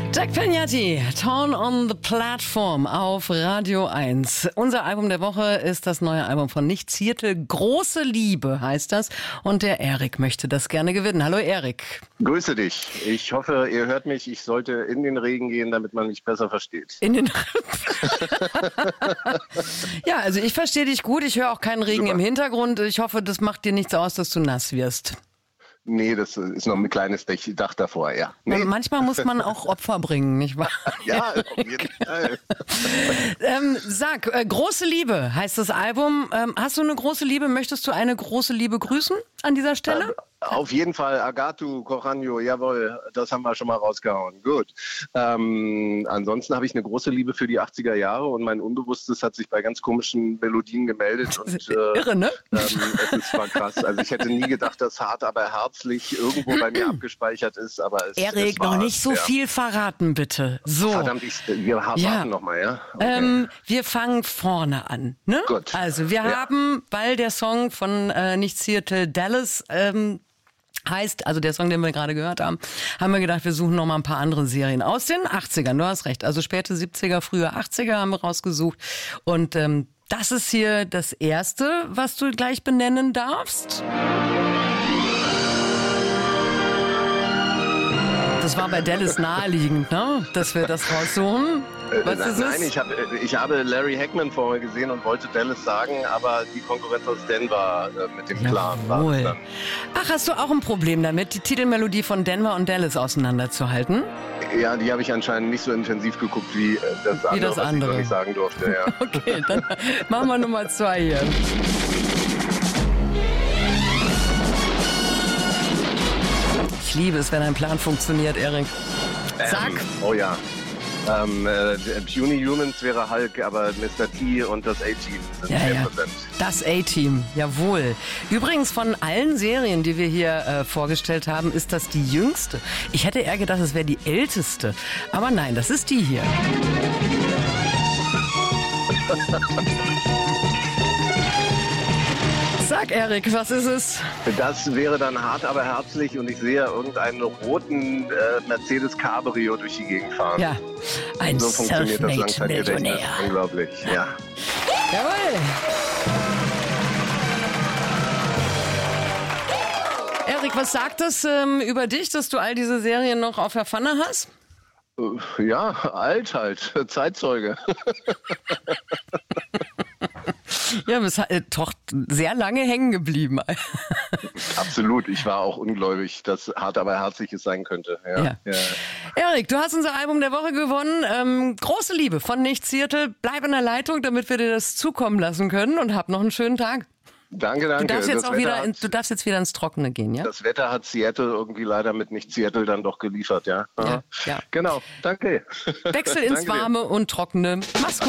Jack Pagnatti, Torn on the Platform auf Radio 1. Unser Album der Woche ist das neue Album von Nicht Ziertel. Große Liebe heißt das. Und der Erik möchte das gerne gewinnen. Hallo Erik. Grüße dich. Ich hoffe, ihr hört mich. Ich sollte in den Regen gehen, damit man mich besser versteht. In den Ja, also ich verstehe dich gut. Ich höre auch keinen Regen im Hintergrund. Ich hoffe, das macht dir nichts aus, dass du nass wirst. Nee, das ist noch ein kleines Dach davor, ja. Nee. Manchmal muss man auch Opfer bringen, nicht wahr? Ja, auf jeden Fall. Sag, große Liebe heißt das Album. Hast du eine große Liebe? Möchtest du eine große Liebe grüßen an dieser Stelle? Auf jeden Fall, Agatu, Coranio, jawohl, das haben wir schon mal rausgehauen. Gut. Ansonsten habe ich eine große Liebe für die 80er Jahre und mein Unbewusstes hat sich bei ganz komischen Melodien gemeldet. Und, irre, ne? Es war krass. Also ich hätte nie gedacht, dass Hart, aber herzlich irgendwo bei mir abgespeichert ist. Aber Erik, noch nicht so viel verraten, bitte. So. Verdammt, wir warten nochmal, ja? Okay. Wir fangen vorne an. Ne? Gut. Also wir haben, weil der Song von Nicht Ziertel Dallas heißt, also der Song, den wir gerade gehört haben, haben wir gedacht, wir suchen noch mal ein paar andere Serien aus den 80ern. Du hast recht, also späte 70er, frühe 80er haben wir rausgesucht. Und das ist hier das Erste, was du gleich benennen darfst. Das war bei Dallas naheliegend, ne? Dass wir das raussuchen. Was ist Nein, es? ich habe Larry Hagman vorher gesehen und wollte Dallas sagen, aber die Konkurrenz aus Denver mit dem Clan war es dann. Ach, hast du auch ein Problem damit, die Titelmelodie von Denver und Dallas auseinanderzuhalten? Ja, die habe ich anscheinend nicht so intensiv geguckt wie das andere, was ich noch nicht sagen durfte. Ja. Okay, dann machen wir Nummer 2 hier. Ich liebe es, wenn ein Plan funktioniert, Erik. Sag. Oh ja. Puny Humans wäre Hulk, aber Mr. T und das A-Team sind sehr präsent. Das A-Team, jawohl. Übrigens von allen Serien, die wir hier vorgestellt haben, ist das die jüngste. Ich hätte eher gedacht, es wäre die älteste. Aber nein, das ist die hier. Sag, Erik, was ist es? Das wäre dann Hart, aber herzlich und ich sehe irgendeinen roten Mercedes Cabrio durch die Gegend fahren. Ja, ein so funktioniert das Langzeitgedächtnis. Unglaublich, ja. Jawohl. Erik, was sagt das über dich, dass du all diese Serien noch auf der Pfanne hast? Ja, alt halt, Zeitzeuge. Ja, bist doch sehr lange hängen geblieben. Absolut, ich war auch ungläubig, dass Hart, aber herzlich es sein könnte. Ja. Erik, du hast unser Album der Woche gewonnen. Große Liebe von Nicht Ziertel. Bleib in der Leitung, damit wir dir das zukommen lassen können und hab noch einen schönen Tag. Danke. Du darfst jetzt wieder ins Trockene gehen, ja? Das Wetter hat Seattle irgendwie leider mit Nicht Seattle dann doch geliefert, ja? Ja. Genau, danke. Wechsel ins Warme und Trockene. Mach's gut.